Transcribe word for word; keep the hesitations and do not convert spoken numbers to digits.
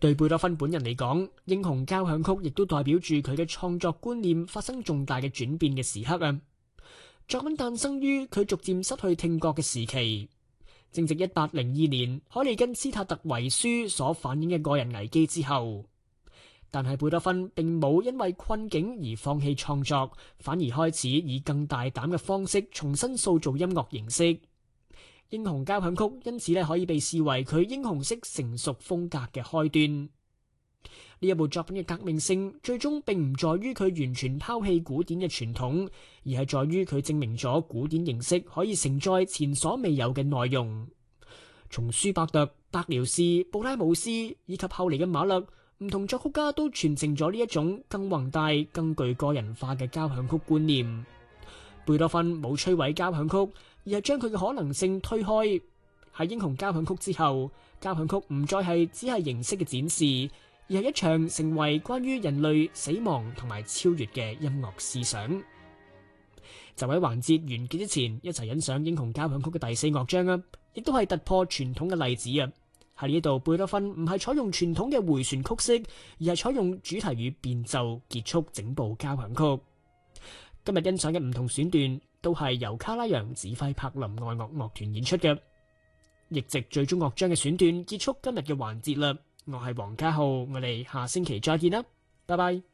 對貝多芬本人嚟講，英雄交響曲亦都代表住佢嘅創作觀念發生重大嘅轉變嘅時刻啊！作品誕生於佢逐漸失去聽覺嘅時期，正值一八零二年海利根斯塔特遺書所反映嘅個人危機之後。但係貝多芬並冇因為困境而放棄創作，反而開始以更大膽嘅方式重新塑造音樂形式。英雄交響曲因此咧可以被視為佢英雄式成熟風格嘅開端。呢一部作品嘅革命性，最終並唔在於佢完全拋棄古典嘅傳統，而係在於佢證明咗古典形式可以承載前所未有嘅內容。從舒伯特、伯遼士、布拉姆斯以及後嚟嘅馬勒，唔同作曲家都傳承咗呢一種更宏大、更具個人化嘅交響曲觀念。貝多芬冇摧毀交響曲，而係將佢嘅可能性推開。喺英雄交響曲之後，交響曲唔再係只係形式嘅展示，而係一場成為關於人類死亡同埋超越嘅音樂思想。就喺環節完結之前，一齊欣賞英雄交響曲嘅第四樂章啊，亦都係突破傳統嘅例子啊！喺呢度，貝多芬唔係採用傳統嘅回旋曲式，而係採用主題與變奏結束整部交響曲。今日欣賞嘅唔同選段都係由卡拉揚指揮柏林愛樂樂團演出嘅。譯藉最終樂章嘅選段結束今日嘅環節啦。我係黃家浩，我哋下星期再見啦，拜拜。